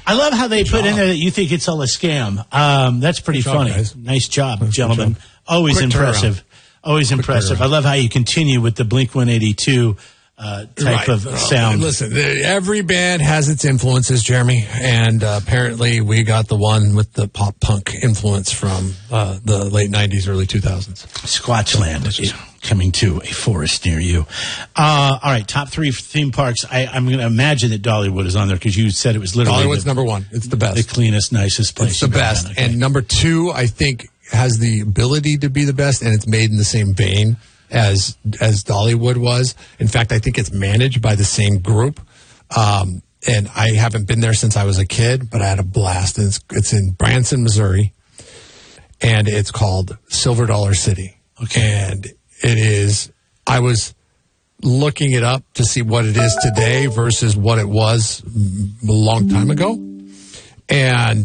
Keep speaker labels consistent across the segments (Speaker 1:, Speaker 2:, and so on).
Speaker 1: I love how they put in there that you think it's all a scam. That's pretty funny.
Speaker 2: Guys.
Speaker 1: Nice job, gentlemen. Always
Speaker 2: Quick
Speaker 1: impressive.
Speaker 2: turnaround.
Speaker 1: Always impressive.
Speaker 2: turnaround.
Speaker 1: I love how you continue with the Blink-182 type of sound.
Speaker 2: Listen, every band has its influences, Jeremy, and apparently we got the one with the pop punk influence from the late 90s, early 2000s.
Speaker 1: Squatchland is coming to a forest near you. All right, top 3 theme parks. I'm going to imagine that Dollywood is on there because you said it was literally
Speaker 2: Dollywood's number 1. It's the best.
Speaker 1: the cleanest, nicest place.
Speaker 2: It's the
Speaker 1: you've ever
Speaker 2: best.
Speaker 1: been. Okay.
Speaker 2: And number 2, I think, has the ability to be the best, and it's made in the same vein as Dollywood was. In fact, I think it's managed by the same group. And I haven't been there since I was a kid, but I had a blast. And it's in Branson, Missouri, and it's called Silver Dollar City.
Speaker 1: Okay.
Speaker 2: And it is, I was looking it up to see what it is today versus what it was a long time ago. And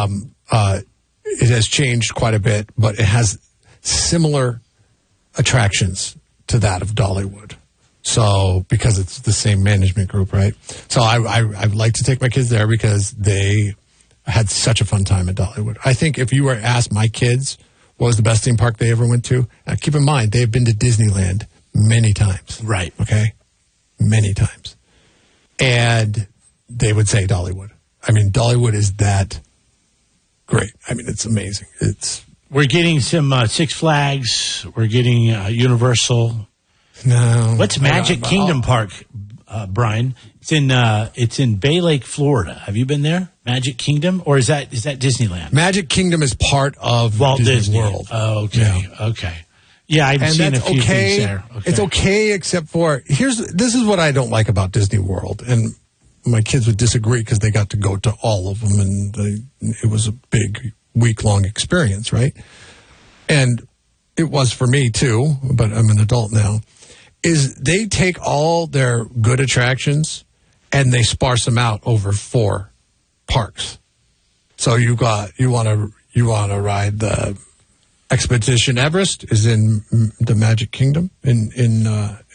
Speaker 2: it has changed quite a bit, but it has similar attractions to that of Dollywood. So, because it's the same management group, right? So I'd like to take my kids there because they had such a fun time at Dollywood. I think if you were to ask my kids what was the best theme park they ever went to, keep in mind, they've been to Disneyland many times.
Speaker 1: Right.
Speaker 2: Okay? Many times. And they would say Dollywood. I mean, Dollywood is that great. I mean, it's amazing.
Speaker 1: We're getting some Six Flags. We're getting Universal.
Speaker 2: No.
Speaker 1: What's Magic Kingdom Park, Brian? It's in Bay Lake, Florida. Have you been there? Magic Kingdom, or is that Disneyland?
Speaker 2: Magic Kingdom is part of
Speaker 1: Walt Disney
Speaker 2: World.
Speaker 1: Oh, okay,
Speaker 2: Yeah.
Speaker 1: okay. Yeah, I've
Speaker 2: And
Speaker 1: seen a
Speaker 2: that's
Speaker 1: few
Speaker 2: okay.
Speaker 1: things there. Okay.
Speaker 2: It's okay, except for this is what I don't like about Disney World, and my kids would disagree because they got to go to all of them, and it was a big week-long experience, right? And it was for me too, but I'm an adult now. Is they take all their good attractions and they sparse them out over 4 parks. So you want to ride the Expedition Everest is in the Magic Kingdom in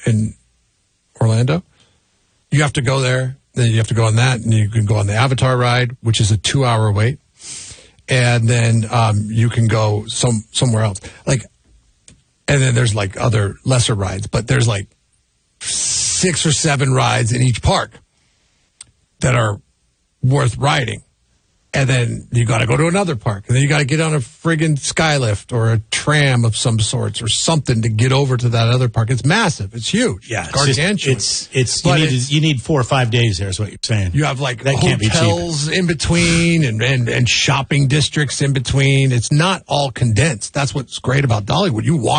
Speaker 2: Orlando. You have to go there, then you have to go on that, and you can go on the Avatar ride, which is a 2-hour wait, and then you can go somewhere else. And then there's other lesser rides, but there's 6 or 7 rides in each park that are worth riding. And then you got to go to another park. And then you got to get on a friggin' skylift or a tram of some sorts or something to get over to that other park. It's massive. It's huge.
Speaker 1: Yeah,
Speaker 2: it's gargantuan.
Speaker 1: You need 4 or 5 days there is what you're saying.
Speaker 2: You have that
Speaker 1: can't be cheap.
Speaker 2: hotels in between and shopping districts in between. It's not all condensed. That's what's great about Dollywood. You walk